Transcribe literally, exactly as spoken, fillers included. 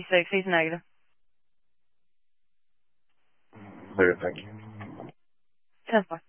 six. He's negative. Later, thank you. ten four.